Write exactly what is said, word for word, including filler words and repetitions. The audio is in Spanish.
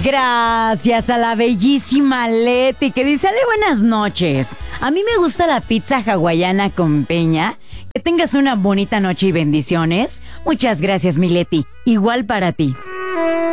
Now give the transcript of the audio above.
Gracias a la bellísima Leti que dice: "Ale, buenas noches. A mí me gusta la pizza hawaiana con piña. Que tengas una bonita noche y bendiciones." Muchas gracias, mi Leti. Igual para ti.